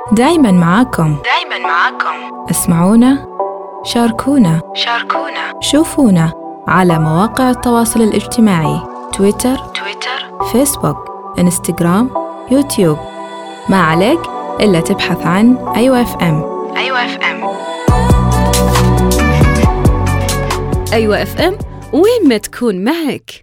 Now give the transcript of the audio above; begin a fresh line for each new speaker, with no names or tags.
دايماً معاكم. اسمعونا، شاركونا، شوفونا على مواقع التواصل الاجتماعي: تويتر، فيسبوك، إنستغرام، يوتيوب. ما عليك إلا تبحث عن أيوة اف ام.
أيوة اف ام، وين ما تكون معك.